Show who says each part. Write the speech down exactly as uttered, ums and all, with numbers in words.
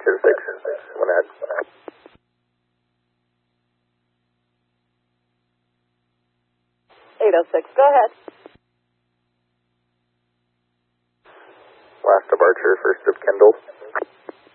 Speaker 1: two six. One ahead.
Speaker 2: eight oh six, go ahead.
Speaker 1: Last departure, first of Kendall.